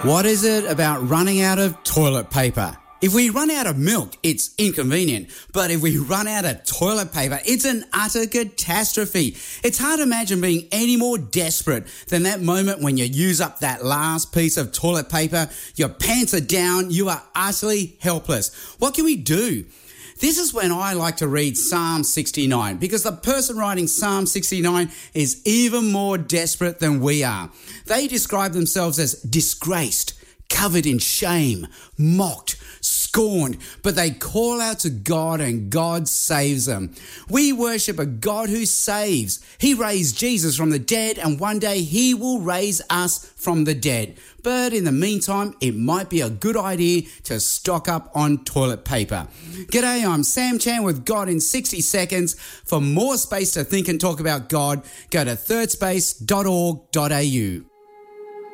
What is it about running out of toilet paper? If we run out of milk, it's inconvenient. But if we run out of toilet paper, it's an utter catastrophe. It's hard to imagine being any more desperate than that moment when you use up that last piece of toilet paper, your pants are down, you are utterly helpless. What can we do? This is when I like to read Psalm 69, because the person writing Psalm 69 is even more desperate than we are. They describe themselves as disgraced, covered in shame, mocked, scorned, but they call out to God and God saves them. We worship a God who saves. He raised Jesus from the dead, and one day he will raise us from the dead. But in the meantime, it might be a good idea to stock up on toilet paper. G'day, I'm Sam Chan with God in 60 Seconds. For more space to think and talk about God, go to thirdspace.org.au.